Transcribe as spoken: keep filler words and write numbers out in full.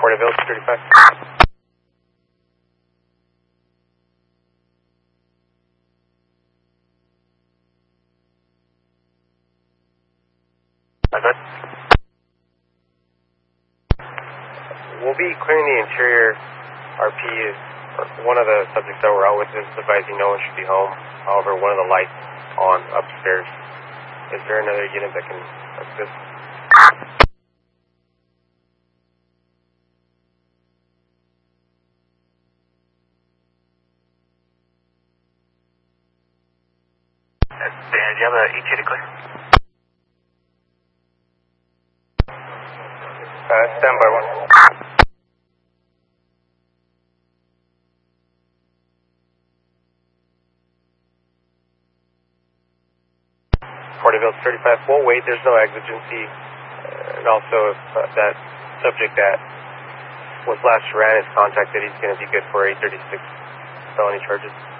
Porterville, two thirty-five. Good. We'll be clearing the interior. R P is one of the subjects that we're out with is advising no one should be home. However, one of the lights on upstairs. Is there another unit that can assist? Dan, do you have a E T to clear? Uh, stand by one. Porterville thirty-five, we'll wait, there's no exigency. Uh, and also, if uh, that subject that was last ran is contacted, he's going to be good for eight thirty-six felony charges.